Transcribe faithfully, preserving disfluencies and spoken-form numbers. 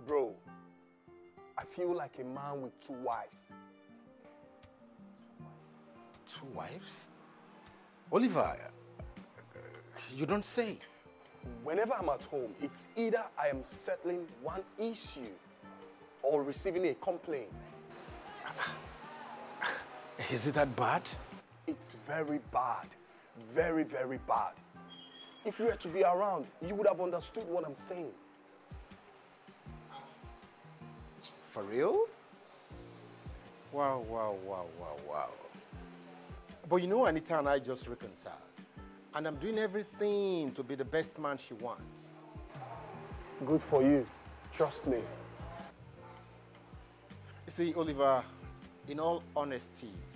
Bro, I feel like a man with two wives. Two wives? Oliver, uh, you don't say. Whenever I'm at home, it's either I am settling one issue or receiving a complaint. Is it that bad? It's very bad. Very, very bad. If you were to be around, you would have understood what I'm saying. For real? Wow, wow, wow, wow, wow. But you know, Anita and I just reconciled. And I'm doing everything to be the best man she wants. Good for you. Trust me. You see, Oliver, in all honesty,